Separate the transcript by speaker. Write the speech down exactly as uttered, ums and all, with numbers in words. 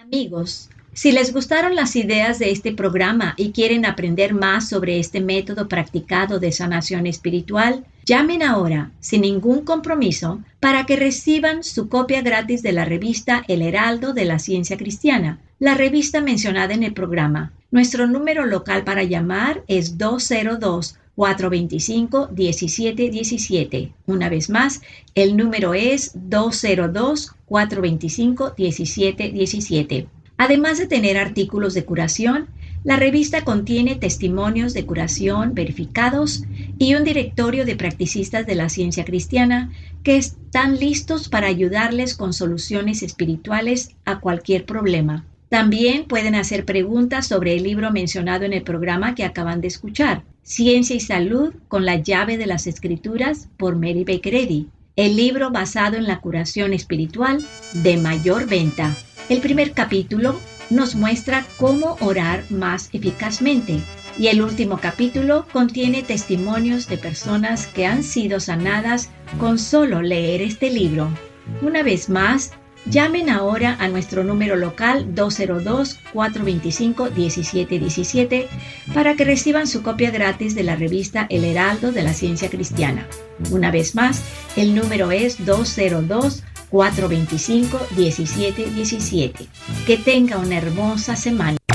Speaker 1: Amigos, si les gustaron las ideas de este programa y quieren aprender más sobre este método practicado de sanación espiritual, llamen ahora, sin ningún compromiso, para que reciban su copia gratis de la revista El Heraldo de la Ciencia Cristiana, la revista mencionada en el programa. Nuestro número local para llamar es dos cero dos, cuatro dos cinco, uno siete uno siete. Una vez más, el número es dos cero dos, cuatro dos cinco, uno siete uno siete. Además de tener artículos de curación, la revista contiene testimonios de curación verificados y un directorio de practicistas de la ciencia cristiana que están listos para ayudarles con soluciones espirituales a cualquier problema. También pueden hacer preguntas sobre el libro mencionado en el programa que acaban de escuchar, Ciencia y Salud con la llave de las Escrituras, por Mary Baker Eddy, el libro basado en la curación espiritual de mayor venta. El primer capítulo nos muestra cómo orar más eficazmente y el último capítulo contiene testimonios de personas que han sido sanadas con solo leer este libro. Una vez más, llamen ahora a nuestro número local dos cero dos, cuatro dos cinco, uno siete uno siete para que reciban su copia gratis de la revista El Heraldo de la Ciencia Cristiana. Una vez más, el número es dos cero dos, cuatro dos cinco, uno siete uno siete. Que tenga una hermosa semana.